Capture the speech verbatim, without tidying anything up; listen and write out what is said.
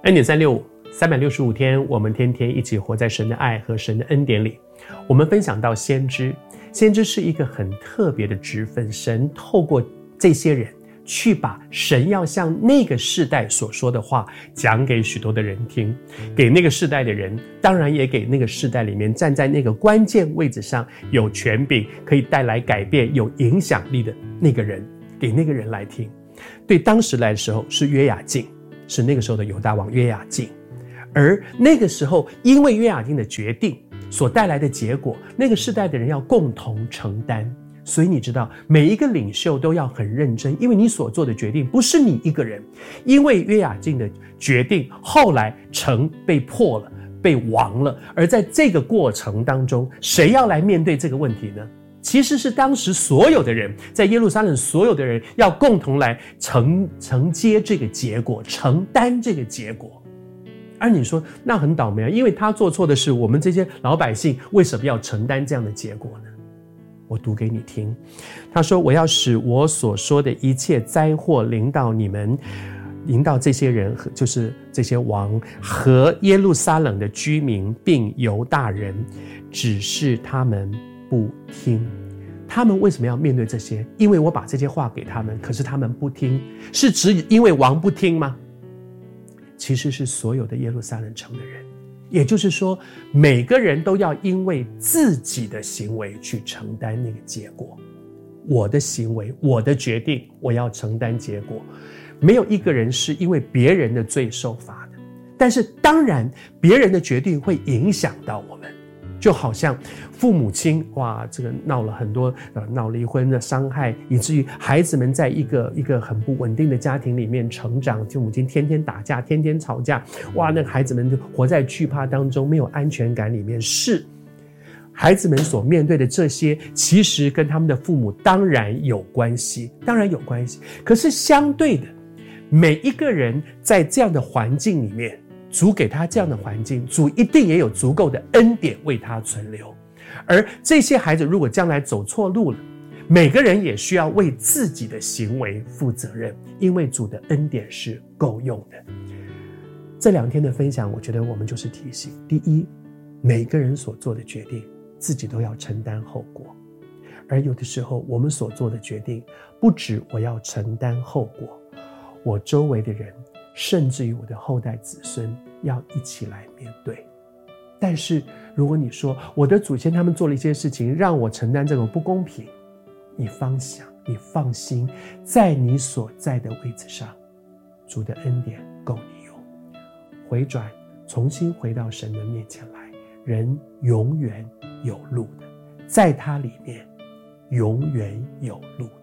恩典三六五，三百六十五天，我们天天一起活在神的爱和神的恩典里。我们分享到先知，先知是一个很特别的职分，神透过这些人去把神要向那个世代所说的话讲给许多的人听，给那个世代的人，当然也给那个世代里面站在那个关键位置上有权柄可以带来改变有影响力的那个人，给那个人来听。对当时来的时候是约雅敬，是那个时候的犹大王约雅敬，而那个时候因为约雅敬的决定所带来的结果，那个世代的人要共同承担。所以你知道每一个领袖都要很认真，因为你所做的决定不是你一个人，因为约雅敬的决定后来城被破了，被亡了，而在这个过程当中，谁要来面对这个问题呢？其实是当时所有的人，在耶路撒冷所有的人要共同来承承接这个结果，承担这个结果。而你说那很倒霉啊，因为他做错的事，我们这些老百姓为什么要承担这样的结果呢？我读给你听，他说：我要使我所说的一切灾祸临到你们，临到这些人，就是这些王和耶路撒冷的居民，并犹大人，只是他们不听。他们为什么要面对这些？因为我把这些话给他们，可是他们不听。是只因为王不听吗？其实是所有的耶路撒冷城的人，也就是说每个人都要因为自己的行为去承担那个结果。我的行为，我的决定，我要承担结果。没有一个人是因为别人的罪受罚的，但是当然别人的决定会影响到我们。就好像父母亲哇，这个闹了很多呃闹离婚的伤害，以至于孩子们在一个一个很不稳定的家庭里面成长，父母亲天天打架，天天吵架，哇，那个孩子们就活在惧怕当中，没有安全感里面。是孩子们所面对的这些，其实跟他们的父母当然有关系，当然有关系。可是相对的，每一个人在这样的环境里面，主给他这样的环境，主一定也有足够的恩典为他存留。而这些孩子如果将来走错路了，每个人也需要为自己的行为负责任，因为主的恩典是够用的。这两天的分享，我觉得我们就是提醒：第一，每个人所做的决定，自己都要承担后果。而有的时候，我们所做的决定，不止我要承担后果，我周围的人，甚至于我的后代子孙要一起来面对。但是如果你说我的祖先他们做了一些事情让我承担这种不公平，你放想，你放心，在你所在的位置上，主的恩典够你用。回转，重新回到神的面前来，人永远有路的，在他里面永远有路的。